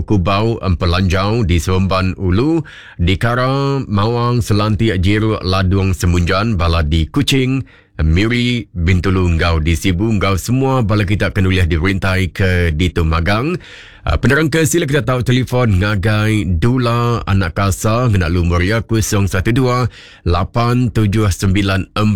Kubau, Empelanjau di Seremban Ulu, di Kara, Mawang, Selantik, Jeruk, Ladung, Semunjan, bala di Kuching, Miri, Bintulu, Ngau di Sibu, Ngau semua bala kita akan uliah dirintai ke di Tumagang. Penerang ke sila kita tahu telefon ngagai Dula anak kasa ngena Lumeria 012 879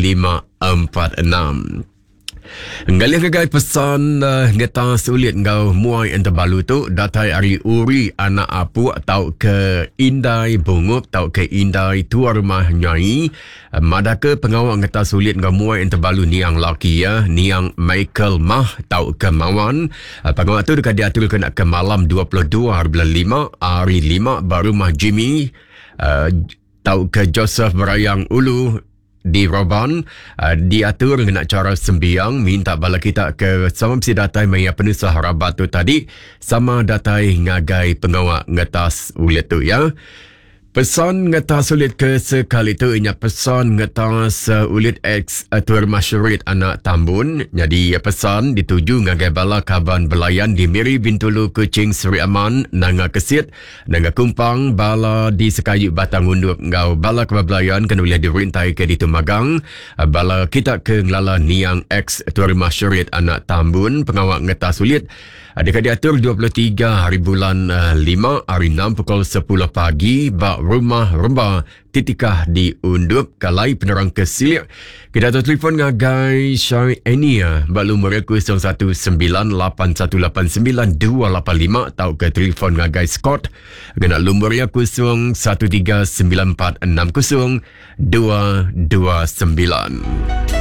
4546. Ngalih ngagai pesan ngeta sulit ngau muai ente balu tu datai ari uri anak apu atau ke Indai Bungup atau ke Indai tua rumah nyai madake pengawak ngeta sulit ngau muai ente balu niang laki ya niang Michael Mah atau ke Mawan pengawak tu dekat diatur kena ke malam 22 hari bulan 5 hari 5 baru mah Jimmy atau ke Joseph Berayang Ulu di Roban diatur dengan cara sembiang minta bala kita ke sama mesti datai maya penusah rabat tu tadi sama datai ngagai pengawak ngetas ulit tu ya. Pesan ngetas ulit ke sekali tu inya pesan ngetas ulit ex Tuan Masyarit anak Tambun. Jadi pesan dituju ngagai bala kaban belayan di Miri Bintulu Kuching Seri Aman nanga Kesit nanga Kumpang bala di Sekayu Batang Undup ngau bala kebelayan kena boleh dirintai ke di Tumagang bala kita ke ngelala niang ex Tuan Masyarit anak Tambun pengawak ngetas ulit dekat diatur 23 hari bulan 5 hari 6 pukul 10 pagi bak rumah Remba titikah di Undup kalai penerang kesilik kita tu telefon ngagai Syai Enia bak lumur 0198189285 atau ke telefon ngagai Scott kena lumur 0139460229.